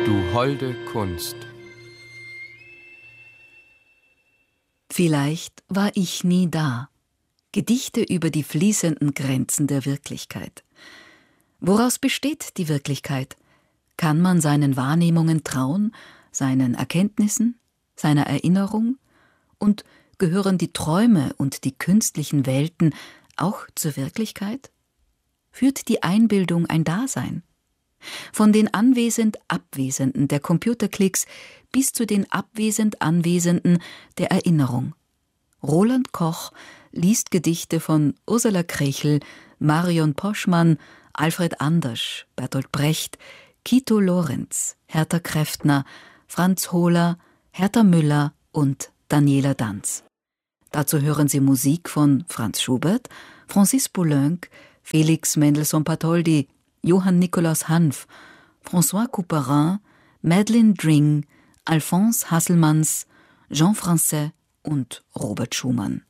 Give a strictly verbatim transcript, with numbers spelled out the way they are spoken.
Du holde Kunst. Vielleicht war ich nie da. Gedichte über die fließenden Grenzen der Wirklichkeit. Woraus besteht die Wirklichkeit? Kann man seinen Wahrnehmungen trauen, seinen Erkenntnissen, seiner Erinnerung? Und gehören die Träume und die künstlichen Welten auch zur Wirklichkeit? Führt die Einbildung ein Dasein? Von den anwesend-abwesenden der Computerklicks bis zu den abwesend-anwesenden der Erinnerung. Roland Koch liest Gedichte von Ursula Krechel, Marion Poschmann, Alfred Andersch, Bertolt Brecht, Kito Lorenz, Hertha Kräftner, Franz Hohler, Hertha Müller und Daniela Danz. Dazu hören Sie Musik von Franz Schubert, Francis Poulenc, Felix Mendelssohn-Bartholdy, Johann Nikolaus Hanf, François Couperin, Madeleine Dring, Alphonse Hasselmans, Jean Francais und Robert Schumann.